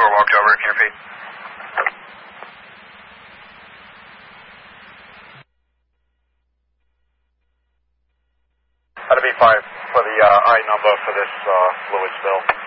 walked over, can you repeat? That'll be 5 for the I number for this fluid spill.